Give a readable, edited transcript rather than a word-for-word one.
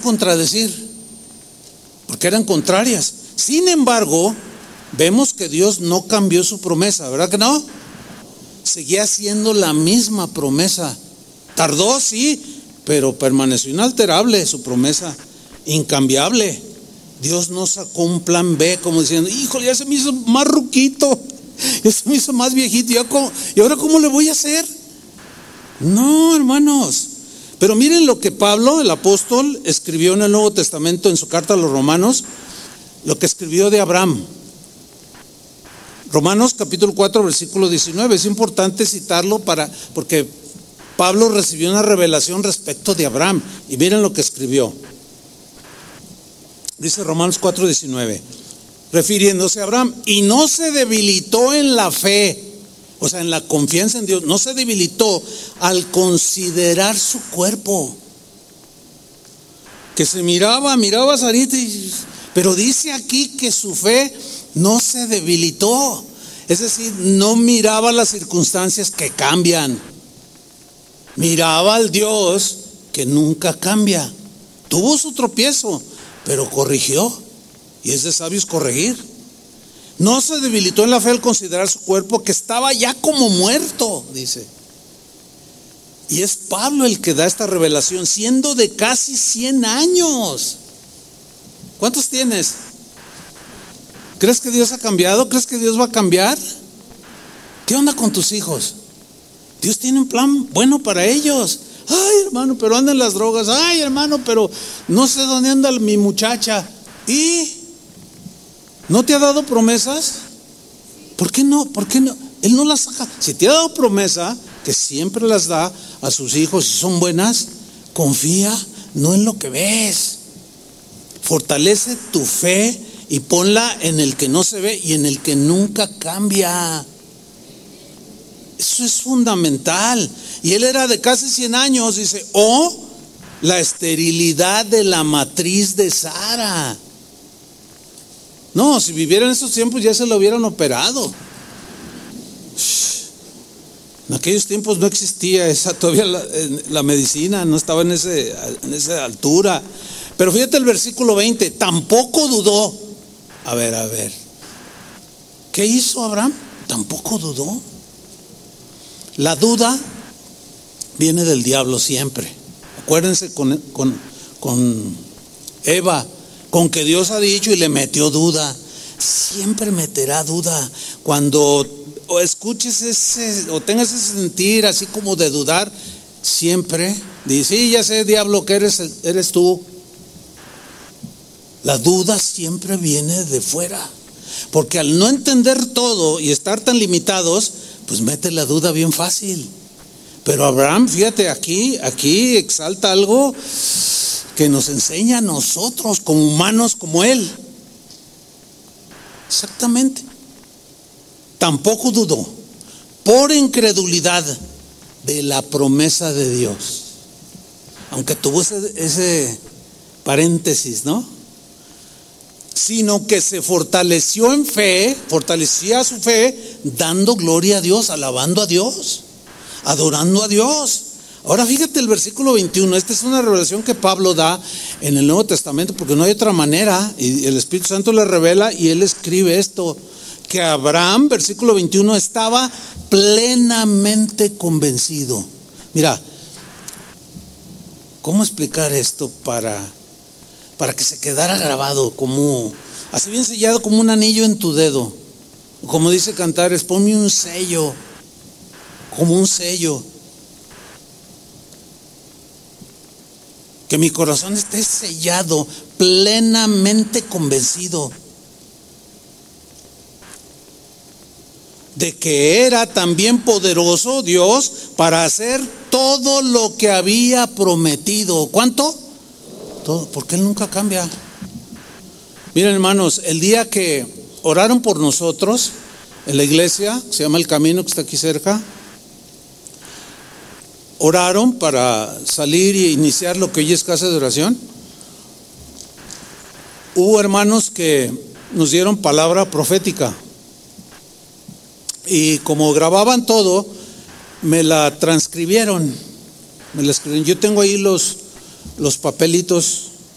contradecir, porque eran contrarias. Sin embargo, vemos que Dios no cambió su promesa, ¿verdad que no? Seguía siendo la misma promesa. Tardó, sí, pero permaneció inalterable su promesa, incambiable. Dios no sacó un plan B como diciendo, híjole, ya se me hizo más ruquito, ya se me hizo más viejito, ¿y ahora cómo le voy a hacer? No, hermanos. Pero miren lo que Pablo, el apóstol, escribió en el Nuevo Testamento, en su carta a los Romanos, lo que escribió de Abraham. Romanos capítulo 4, versículo 19. Es importante citarlo porque Pablo recibió una revelación respecto de Abraham. Y miren lo que escribió. Dice Romanos 4, 19, refiriéndose a Abraham, y no se debilitó en la fe, o sea, en la confianza en Dios, no se debilitó al considerar su cuerpo, que se miraba a Sarita, pero dice aquí que su fe no se debilitó, es decir, no miraba las circunstancias que cambian, miraba al Dios que nunca cambia. Tuvo su tropiezo, pero corrigió, y es de sabios corregir. No se debilitó en la fe al considerar su cuerpo, que estaba ya como muerto, dice. Y es Pablo el que da esta revelación, siendo de casi 100 años. ¿Cuántos tienes? ¿Crees que Dios ha cambiado? ¿Crees que Dios va a cambiar? ¿Qué onda con tus hijos? Dios tiene un plan bueno para ellos. Ay, hermano, pero andan las drogas. Ay, hermano, pero no sé dónde anda mi muchacha. ¿Y no te ha dado promesas? ¿Por qué no? ¿Por qué no? Él no las saca. Si te ha dado promesa, que siempre las da a sus hijos, si son buenas, confía no en lo que ves. Fortalece tu fe y ponla en el que no se ve y en el que nunca cambia. Eso es fundamental. Y él era de casi 100 años, dice, la esterilidad de la matriz de Sara. No, si viviera en esos tiempos ya se lo hubieran operado. En aquellos tiempos no existía todavía la medicina, no estaba en esa altura. Pero fíjate el versículo 20, tampoco dudó. A ver, ¿qué hizo Abraham? Tampoco dudó. La duda viene del diablo siempre. Acuérdense con Eva, con que Dios ha dicho y le metió duda. Siempre meterá duda. Cuando escuches o tengas ese sentir así como de dudar, siempre dice, sí, ya sé, diablo, que eres tú. La duda siempre viene de fuera, porque al no entender todo y estar tan limitados, pues mete la duda bien fácil. Pero Abraham, fíjate, aquí exalta algo que nos enseña a nosotros como humanos como él. Exactamente. Tampoco dudó por incredulidad de la promesa de Dios, aunque tuvo ese paréntesis, ¿no? Sino que se fortaleció en fe, fortalecía su fe, dando gloria a Dios, alabando a Dios, adorando a Dios. Ahora fíjate el versículo 21, esta es una revelación que Pablo da en el Nuevo Testamento, porque no hay otra manera, y el Espíritu Santo le revela y él escribe esto, que Abraham, versículo 21, estaba plenamente convencido. Mira, ¿cómo explicar esto para que se quedara grabado, como así bien sellado, como un anillo en tu dedo? Como dice Cantares, ponme un sello, como un sello. Que mi corazón esté sellado, plenamente convencido de que era también poderoso Dios para hacer todo lo que había prometido. ¿Cuánto? Todo, porque Él nunca cambia. Miren, hermanos, el día que oraron por nosotros en la iglesia, se llama El Camino, que está aquí cerca, oraron para salir e iniciar lo que hoy es casa de oración. Hubo hermanos que nos dieron palabra profética y como grababan todo, me la transcribieron, Yo tengo ahí los papelitos